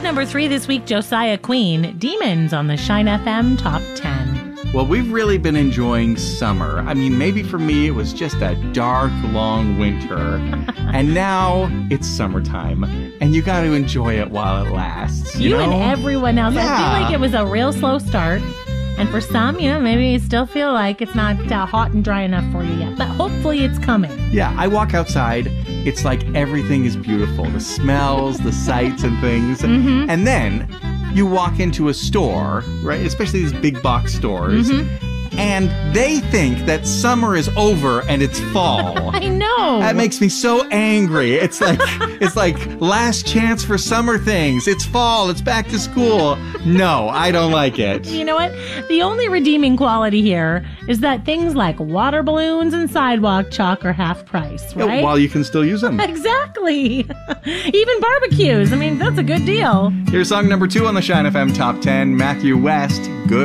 number 3 this week, Josiah Queen, Demons on the Shine FM Top 10. Well, we've really been enjoying summer. I mean, maybe for me, it was just a dark, long winter. And now it's summertime. And you got to enjoy it while it lasts. You know? And everyone else. Yeah. I feel like it was a real slow start. And for some, maybe you still feel like it's not hot and dry enough for you yet. But hopefully it's coming. Yeah, I walk outside. It's like everything is beautiful. The smells, the sights and things. Mm-hmm. And then you walk into a store, right? Especially these big box stores. Mm-hmm. And they think that summer is over and it's fall. I know. That makes me so angry. It's like last chance for summer things. It's fall. It's back to school. No, I don't like it. You know what? The only redeeming quality here is that things like water balloons and sidewalk chalk are half price, right? While you can still use them. Exactly. Even barbecues. I mean, that's a good deal. Here's song number 2 on the Shine FM Top 10, Matthew West, Good.